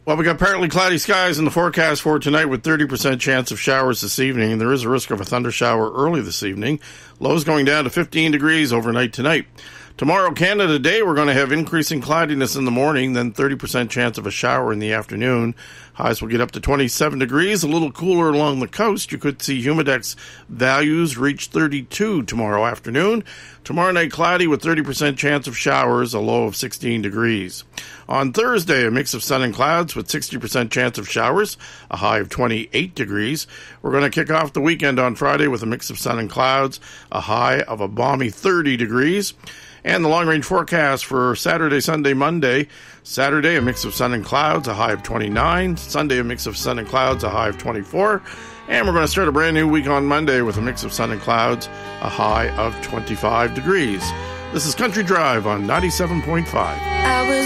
Well, we got partly cloudy skies in the forecast for tonight with 30% chance of showers this evening. There is a risk of a thunder shower early this evening. Lows going down to 15 degrees overnight tonight. Tomorrow, Canada Day, we're going to have increasing cloudiness in the morning, then 30% chance of a shower in the afternoon. Highs will get up to 27 degrees, a little cooler along the coast. You could see humidex values reach 32 tomorrow afternoon. Tomorrow night, cloudy with 30% chance of showers, a low of 16 degrees. On Thursday, a mix of sun and clouds with 60% chance of showers, a high of 28 degrees. We're going to kick off the weekend on Friday with a mix of sun and clouds, a high of a balmy 30 degrees. And the long-range forecast for Saturday, Sunday, Monday. Saturday, a mix of sun and clouds, a high of 29. Sunday, a mix of sun and clouds, a high of 24. And we're going to start a brand new week on Monday with a mix of sun and clouds, a high of 25 degrees. This is Country Drive on 97.5. I was